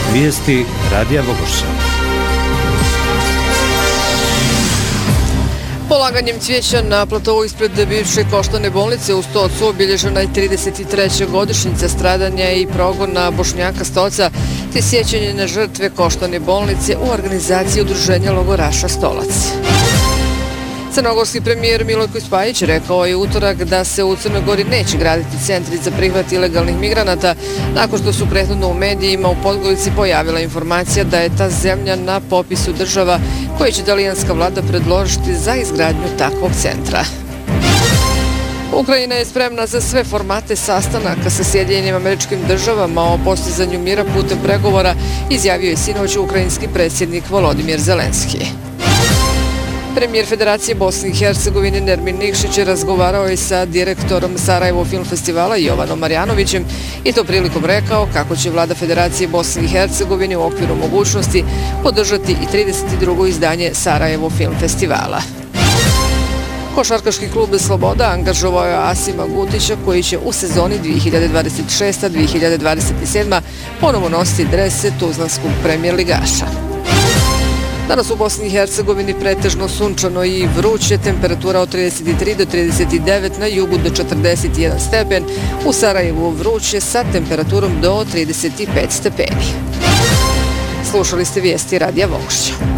Vijesti Radija Vogošća. Polaganjem cvijeća na platovu ispred bivše Koštane bolnice u Stocu obilježena je 33. godišnjica stradanja i progona Bošnjaka Stoca te sjećanje na žrtve Koštane bolnice u organizaciji udruženja logoraša Stolac. Crnogorski premijer Milojko Spajić rekao je utorak da se u Crnoj Gori neće graditi centri za prihvat ilegalnih migranata nakon što su prethodno u medijima u Podgorici pojavila informacija da je ta zemlja na popisu država koje će talijanska vlada predložiti za izgradnju takvog centra. Ukrajina je spremna za sve formate sastanaka sa Sjedinjenim Američkim Državama o postizanju mira putem pregovora, izjavio je sinoć ukrajinski predsjednik Volodimir Zelenski. Premijer Federacije Bosne i Hercegovine Nermin Nikšić razgovarao je sa direktorom Sarajevo Film Festivala Jovanom Marjanovićem i to prilikom rekao kako će vlada Federacije Bosne i Hercegovine u okviru mogućnosti podržati i 32. izdanje Sarajevo Film Festivala. Košarkaški klub Sloboda angažovao je Asima Gutića koji će u sezoni 2026-2027 ponovo nositi drese tuzlanskog premijer ligaša. Danas u Bosni i Hercegovini pretežno sunčano i vruće, temperatura od 33 do 39, na jugu do 41 stepen, u Sarajevu vruće sa temperaturom do 35 stepeni. Slušali ste vijesti Radija Vogošća.